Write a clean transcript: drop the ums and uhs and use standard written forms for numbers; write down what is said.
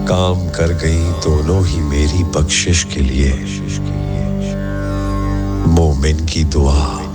काम कर गई दोनों ही मेरी बख्शिश के लिए। मोमिन की दुआ